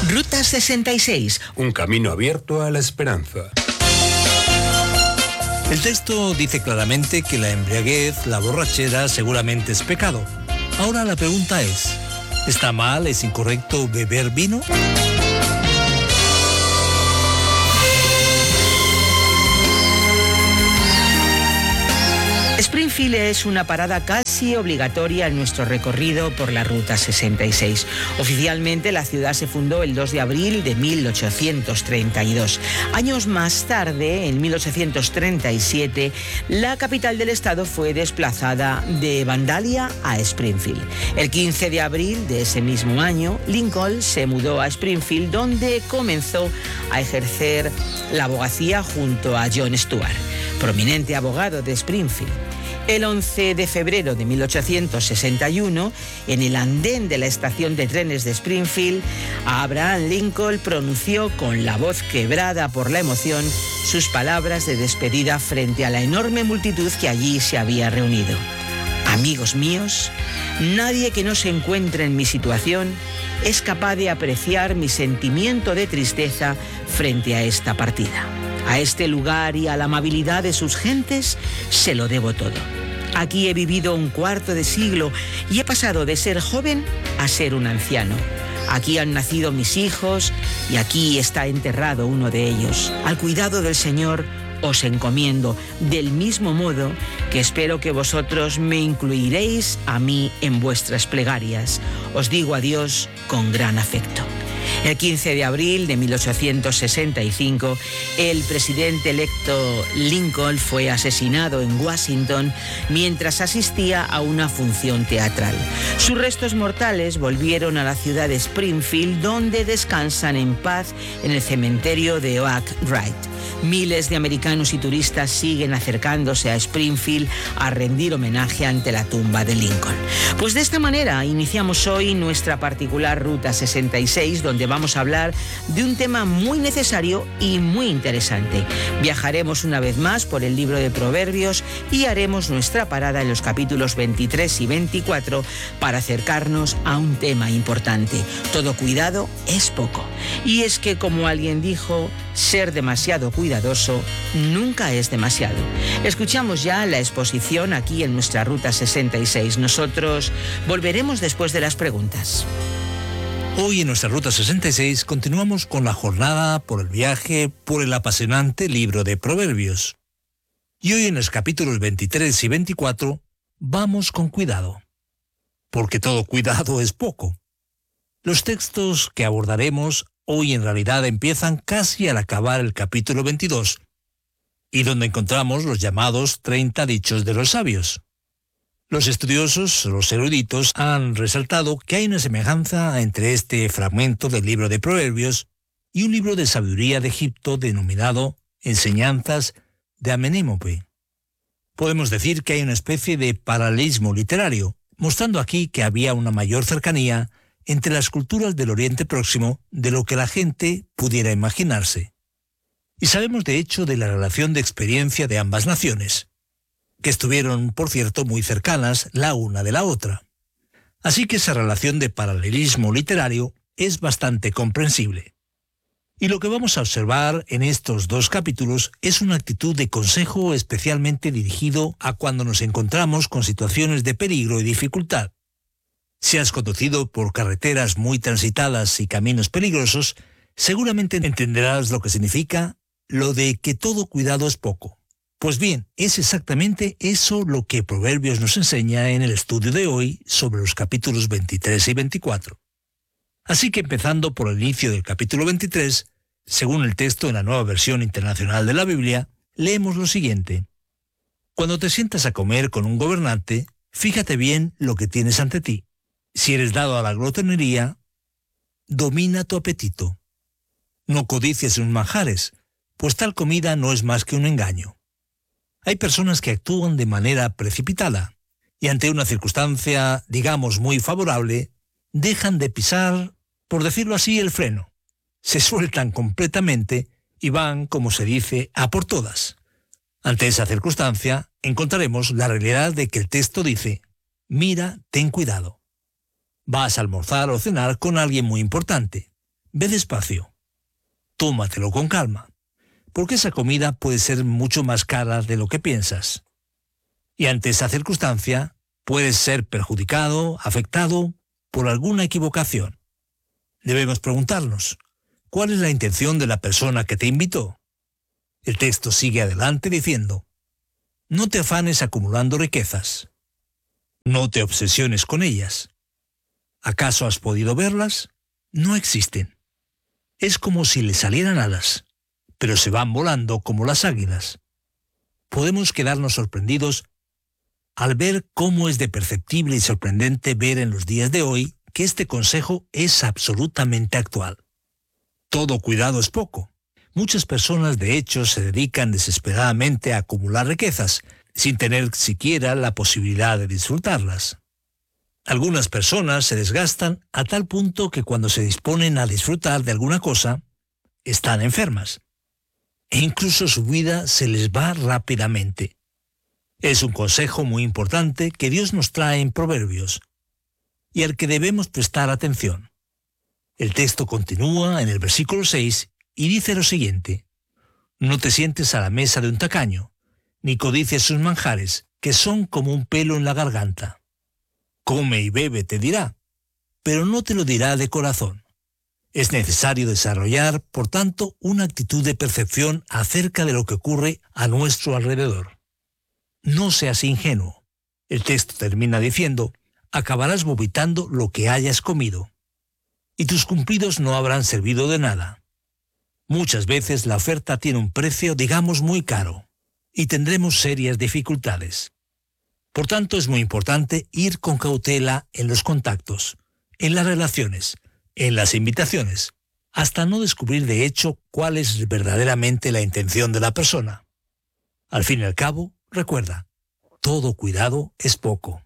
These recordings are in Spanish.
Ruta 66. Un camino abierto a la esperanza. El texto dice claramente que la embriaguez, la borrachera, seguramente es pecado. Ahora la pregunta es, ¿está mal, es incorrecto beber vino? Springfield es una parada casi obligatoria en nuestro recorrido por la Ruta 66. Oficialmente la ciudad se fundó el 2 de abril de 1832. Años más tarde, en 1837, la capital del estado fue desplazada de Vandalia a Springfield. El 15 de abril de ese mismo año, Lincoln se mudó a Springfield, donde comenzó a ejercer la abogacía junto a John Stuart, prominente abogado de Springfield. El 11 de febrero de 1861, en el andén de la estación de trenes de Springfield, Abraham Lincoln pronunció con la voz quebrada por la emoción sus palabras de despedida frente a la enorme multitud que allí se había reunido. Amigos míos, nadie que no se encuentre en mi situación es capaz de apreciar mi sentimiento de tristeza frente a esta partida. A este lugar y a la amabilidad de sus gentes se lo debo todo. Aquí he vivido un cuarto de siglo y he pasado de ser joven a ser un anciano. Aquí han nacido mis hijos y aquí está enterrado uno de ellos. Al cuidado del Señor os encomiendo, del mismo modo que espero que vosotros me incluiréis a mí en vuestras plegarias. Os digo adiós con gran afecto. El 15 de abril de 1865, el presidente electo Lincoln fue asesinado en Washington mientras asistía a una función teatral. Sus restos mortales volvieron a la ciudad de Springfield, donde descansan en paz en el cementerio de Oak Ridge. Miles de americanos y turistas siguen acercándose a Springfield a rendir homenaje ante la tumba de Lincoln. Pues de esta manera iniciamos hoy nuestra particular Ruta 66, donde vamos a hablar de un tema muy necesario y muy interesante. Viajaremos una vez más por el libro de Proverbios y haremos nuestra parada en los capítulos 23 y 24 para acercarnos a un tema importante. Todo cuidado es poco. Y es que, como alguien dijo, ser demasiado cuidadoso nunca es demasiado. Escuchamos ya la exposición aquí en nuestra Ruta 66. Nosotros volveremos después de las preguntas. Hoy en nuestra Ruta 66 continuamos con la jornada por el viaje por el apasionante libro de Proverbios. Y hoy en los capítulos 23 y 24 vamos con cuidado, porque todo cuidado es poco. Los textos que abordaremos hoy en realidad empiezan casi al acabar el capítulo 22, y donde encontramos los llamados 30 dichos de los sabios. Los estudiosos, los eruditos, han resaltado que hay una semejanza entre este fragmento del libro de Proverbios y un libro de sabiduría de Egipto denominado Enseñanzas de Amenémope. Podemos decir que hay una especie de paralelismo literario, mostrando aquí que había una mayor cercanía entre las culturas del Oriente Próximo de lo que la gente pudiera imaginarse. Y sabemos de hecho de la relación de experiencia de ambas naciones, que estuvieron, por cierto, muy cercanas la una de la otra. Así que esa relación de paralelismo literario es bastante comprensible. Y lo que vamos a observar en estos dos capítulos es una actitud de consejo especialmente dirigido a cuando nos encontramos con situaciones de peligro y dificultad. Si has conducido por carreteras muy transitadas y caminos peligrosos, seguramente entenderás lo que significa lo de que todo cuidado es poco. Pues bien, es exactamente eso lo que Proverbios nos enseña en el estudio de hoy sobre los capítulos 23 y 24. Así que empezando por el inicio del capítulo 23, según el texto en la Nueva Versión Internacional de la Biblia, leemos lo siguiente. Cuando te sientas a comer con un gobernante, fíjate bien lo que tienes ante ti. Si eres dado a la glotonería, domina tu apetito. No codicies sus manjares, pues tal comida no es más que un engaño. Hay personas que actúan de manera precipitada y ante una circunstancia, digamos, muy favorable, dejan de pisar, por decirlo así, el freno. Se sueltan completamente y van, como se dice, a por todas. Ante esa circunstancia, encontraremos la realidad de que el texto dice, mira, ten cuidado. Vas a almorzar o cenar con alguien muy importante. ve despacio. Tómatelo con calma, porque esa comida puede ser mucho más cara de lo que piensas. Y ante esa circunstancia, puedes ser perjudicado, afectado por alguna equivocación. Debemos preguntarnos, ¿cuál es la intención de la persona que te invitó? El texto sigue adelante diciendo, no te afanes acumulando riquezas. No te obsesiones con ellas. ¿Acaso has podido verlas? No existen. Es como si le salieran alas, pero se van volando como las águilas. Podemos quedarnos sorprendidos al ver cómo es de perceptible y sorprendente ver en los días de hoy que este consejo es absolutamente actual. Todo cuidado es poco. Muchas personas de hecho se dedican desesperadamente a acumular riquezas, sin tener siquiera la posibilidad de disfrutarlas. Algunas personas se desgastan a tal punto que cuando se disponen a disfrutar de alguna cosa, están enfermas. E incluso su vida se les va rápidamente. Es un consejo muy importante que Dios nos trae en Proverbios, y al que debemos prestar atención. El texto continúa en el versículo 6 y dice lo siguiente: no te sientes a la mesa de un tacaño, ni codicies sus manjares, que son como un pelo en la garganta. Come y bebe, te dirá, pero no te lo dirá de corazón. Es necesario desarrollar, por tanto, una actitud de percepción acerca de lo que ocurre a nuestro alrededor. No seas ingenuo. El texto termina diciendo, acabarás vomitando lo que hayas comido, y tus cumplidos no habrán servido de nada. Muchas veces la oferta tiene un precio, digamos, muy caro, y tendremos serias dificultades. Por tanto, es muy importante ir con cautela en los contactos, en las relaciones, en las invitaciones, hasta no descubrir de hecho cuál es verdaderamente la intención de la persona. Al fin y al cabo, recuerda, todo cuidado es poco.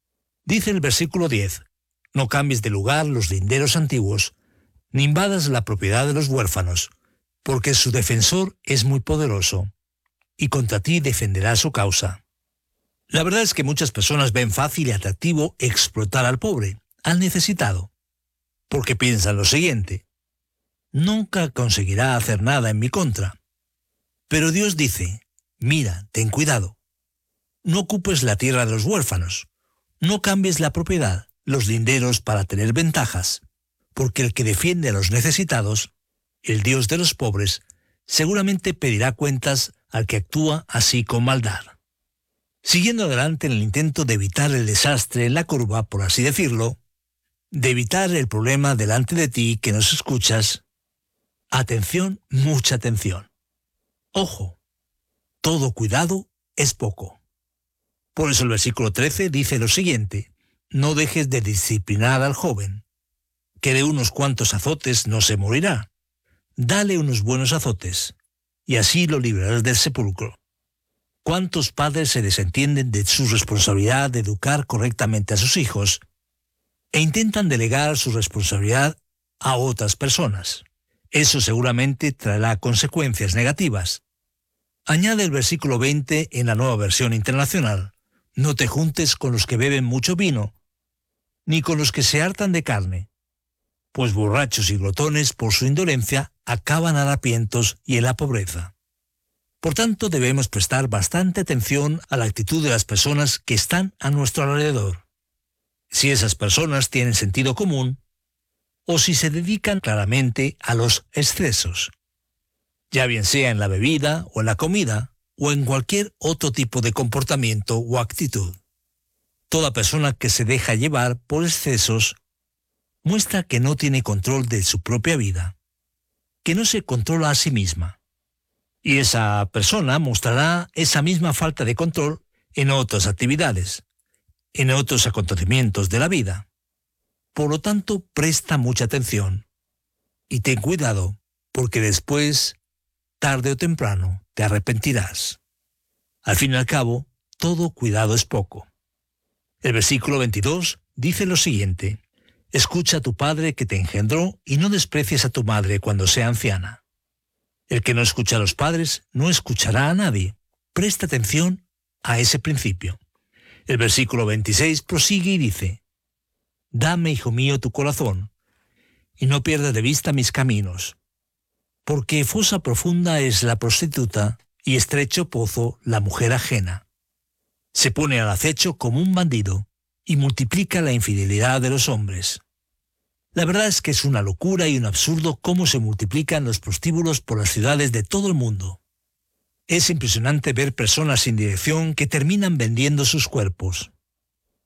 Dice el versículo 10, no cambies de lugar los linderos antiguos, ni invadas la propiedad de los huérfanos, porque su defensor es muy poderoso, y contra ti defenderá su causa. La verdad es que muchas personas ven fácil y atractivo explotar al pobre, al necesitado, porque piensan lo siguiente: nunca conseguirá hacer nada en mi contra. Pero Dios dice, mira, ten cuidado. No ocupes la tierra de los huérfanos, no cambies la propiedad, los linderos para tener ventajas, porque el que defiende a los necesitados, el Dios de los pobres, seguramente pedirá cuentas al que actúa así con maldad. Siguiendo adelante en el intento de evitar el desastre en la curva, por así decirlo, de evitar el problema delante de ti que nos escuchas, atención, mucha atención. Ojo, todo cuidado es poco. Por eso el versículo 13 dice lo siguiente: no dejes de disciplinar al joven, que de unos cuantos azotes no se morirá. Dale unos buenos azotes, y así lo librarás del sepulcro. ¿Cuántos padres se desentienden de su responsabilidad de educar correctamente a sus hijos e intentan delegar su responsabilidad a otras personas? Eso seguramente traerá consecuencias negativas. Añade el versículo 20 en la Nueva Versión Internacional: no te juntes con los que beben mucho vino, ni con los que se hartan de carne, pues borrachos y glotones por su indolencia acaban harapientos y en la pobreza. Por tanto, debemos prestar bastante atención a la actitud de las personas que están a nuestro alrededor. Si esas personas tienen sentido común, o si se dedican claramente a los excesos, ya bien sea en la bebida o en la comida, o en cualquier otro tipo de comportamiento o actitud. Toda persona que se deja llevar por excesos muestra que no tiene control de su propia vida, que no se controla a sí misma. Y esa persona mostrará esa misma falta de control en otras actividades, en otros acontecimientos de la vida. Por lo tanto, presta mucha atención y ten cuidado, porque después, tarde o temprano, te arrepentirás. Al fin y al cabo, todo cuidado es poco. El versículo 22 dice lo siguiente: escucha a tu padre que te engendró y no desprecies a tu madre cuando sea anciana. El que no escucha a los padres no escuchará a nadie. Presta atención a ese principio. El versículo 26 prosigue y dice: dame, hijo mío, tu corazón, y no pierdas de vista mis caminos. Porque fosa profunda es la prostituta y estrecho pozo la mujer ajena. Se pone al acecho como un bandido y multiplica la infidelidad de los hombres. La verdad es que es una locura y un absurdo cómo se multiplican los prostíbulos por las ciudades de todo el mundo. Es impresionante ver personas sin dirección que terminan vendiendo sus cuerpos.